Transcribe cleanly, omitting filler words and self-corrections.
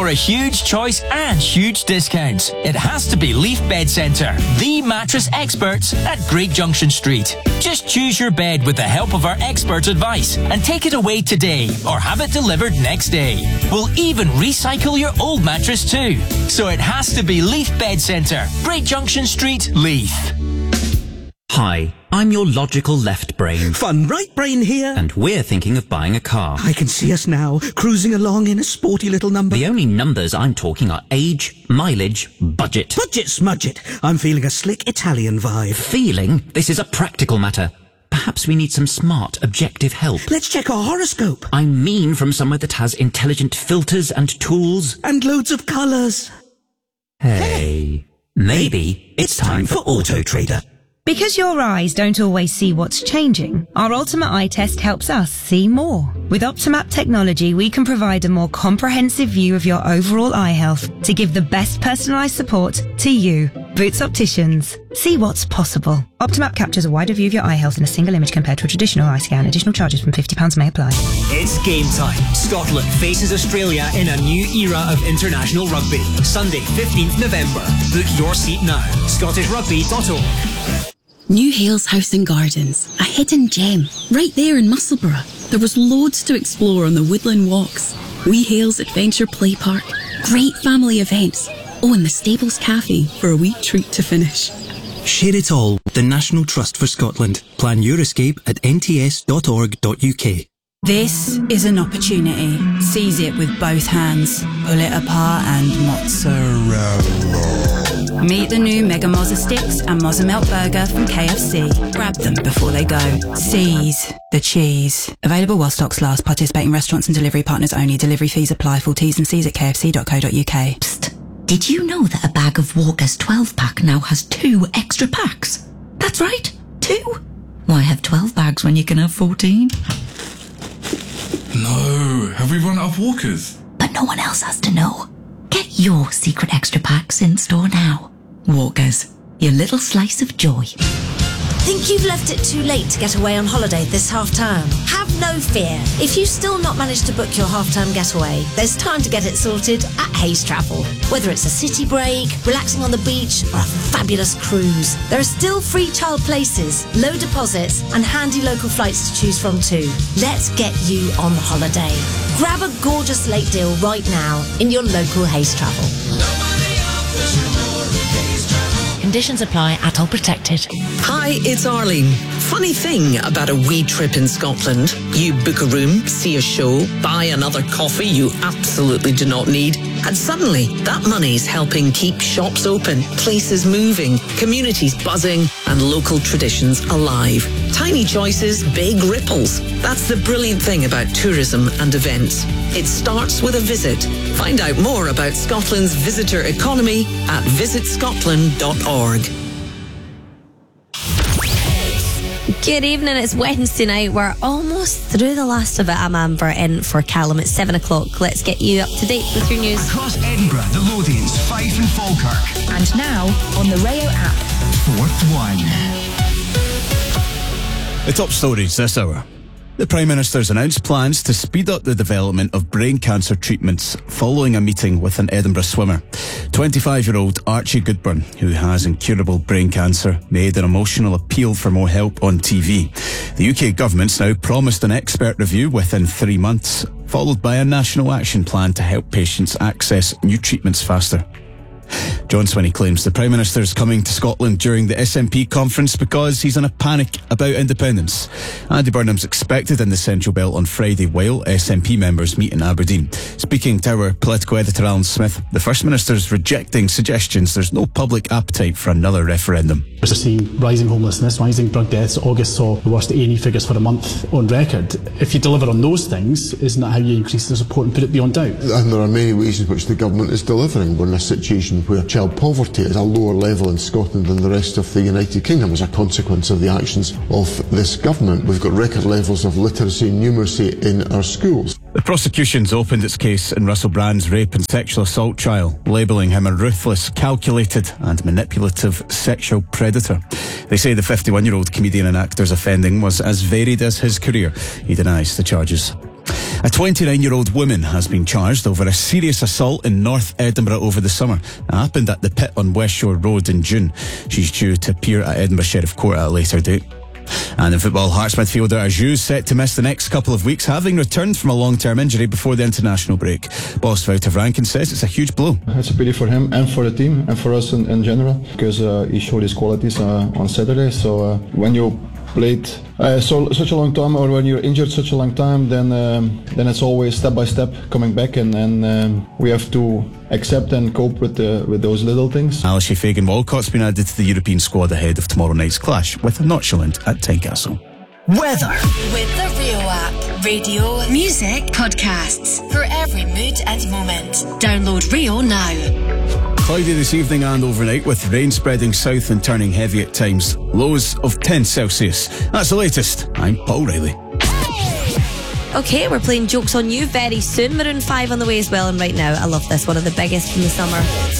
a huge choice and huge discounts. It has to be Leaf Bed Centre, the mattress experts at Great Junction Street. Just choose your bed with the help of our expert advice and take it away today or have it delivered next day. We'll even recycle your old mattress too. So it has to be Leaf Bed Centre, Great Junction Street, Leith. Hi, I'm your logical left brain. Fun right brain here. And we're thinking of buying a car. I can see us now, cruising along in a sporty little number. The only numbers I'm talking are age, mileage, budget. Budget smudget. I'm feeling a slick Italian vibe. Feeling? This is a practical matter. Perhaps we need some smart, objective help. Let's check our horoscope. I mean from somewhere that has intelligent filters and tools. And loads of colours. Hey, maybe it's time for Auto Trader. Because your eyes don't always see what's changing, our Ultimate Eye Test helps us see more. With Optimap technology, we can provide a more comprehensive view of your overall eye health to give the best personalised support to you. Boots Opticians. See what's possible. Optimap captures a wider view of your eye health in a single image compared to a traditional eye scan. Additional charges from £50 may apply. It's game time. Scotland faces Australia in a new era of international rugby. Sunday, 15th November. Book your seat now. ScottishRugby.org. New Hales House and Gardens, a hidden gem, right there in Musselburgh. There was loads to explore on the woodland walks. Wee Hales Adventure Play Park, great family events. Oh, and the Stables Cafe for a wee treat to finish. Share it all with the National Trust for Scotland. Plan your escape at nts.org.uk. This is an opportunity. Seize it with both hands. Pull it apart and mozzarella. Meet the new Mega Mozza Sticks and Mozza Melt Burger from KFC. Grab them before they go. Seize the cheese. Available while stocks last. Participating restaurants and delivery partners only. Delivery fees apply. Full T's and C's at kfc.co.uk. Psst. Did you know that a bag of Walker's 12-pack now has 2 extra packs? That's right, 2. Why have 12 bags when you can have 14? No, have we run out of Walkers? But no one else has to know. Get your secret extra packs in store now. Walkers, your little slice of joy. Think you've left it too late to get away on holiday this half-term? Have no fear. If you still not managed to book your half-term getaway, there's time to get it sorted at Hayes Travel. Whether it's a city break, relaxing on the beach, or a fabulous cruise, there are still free child places, low deposits, and handy local flights to choose from too. Let's get you on holiday. Grab a gorgeous late deal right now in your local Hayes Travel. Conditions apply, ATOL protected. Hi, it's Arlene. Funny thing about a wee trip in Scotland. You book a room, see a show, buy another coffee you absolutely do not need, and suddenly that money's helping keep shops open, places moving, communities buzzing, and local traditions alive. Tiny choices, big ripples. That's the brilliant thing about tourism and events. It starts with a visit. Find out more about Scotland's visitor economy at visitscotland.org. Good evening, it's Wednesday night. We're almost through the last of it. I'm Amber in for Callum. It's 7 o'clock. Let's get you up to date with your news. Across Edinburgh, the Lothians, Fife and Falkirk. And now on the Rayo app. Fourth one. The top stories this hour. The Prime Minister's announced plans to speed up the development of brain cancer treatments following a meeting with an Edinburgh swimmer. 25-year-old Archie Goodburn, who has incurable brain cancer, made an emotional appeal for more help on TV. The UK government's now promised an expert review within 3 months, followed by a national action plan to help patients access new treatments faster. John Swinney claims the Prime Minister is coming to Scotland during the SNP conference because he's in a panic about independence. Andy Burnham's expected in the Central Belt on Friday while SNP members meet in Aberdeen. Speaking to our political editor Alan Smith, the First Minister's rejecting suggestions there's no public appetite for another referendum. We're seeing rising homelessness, rising drug deaths. August saw the worst A&E figures for a month on record. If you deliver on those things, isn't that how you increase the support and put it beyond doubt? And there are many ways in which the government is delivering. We're in a situation where child poverty is a lower level in Scotland than the rest of the United Kingdom as a consequence of the actions of this government. We've got record levels of literacy and numeracy in our schools. The prosecution's opened its case in Russell Brand's rape and sexual assault trial, labelling him a ruthless, calculated and manipulative sexual predator. They say the 51-year-old comedian and actor's offending was as varied as his career. He denies the charges. A 29-year-old woman has been charged over a serious assault in North Edinburgh over the summer. It happened at the pit on West Shore Road in June. She's due to appear at Edinburgh Sheriff Court at a later date. And in football, Hearts midfielder Ajew set to miss the next couple of weeks, having returned from a long-term injury before the international break. Boss Wouter Rankin says it's a huge blow. It's a pity for him and for the team and for us in general, because he showed his qualities on Saturday. So when you played such a long time, or when you're injured such a long time, then it's always step by step coming back, and we have to accept and cope with those little things. Alicia Fagan-Walcott's been added to the European squad ahead of tomorrow night's clash with Notchland at Tynecastle. Weather. With the Rio app. Radio, music, podcasts. For every mood and moment. Download Rio now. Cloudy this evening and overnight, with rain spreading south and turning heavy at times. Lows of 10 Celsius. That's the latest. I'm Paul Riley. Okay, we're playing Jokes on You very soon. Maroon 5 on the way as well, and right now I love this, one of the biggest from the summer.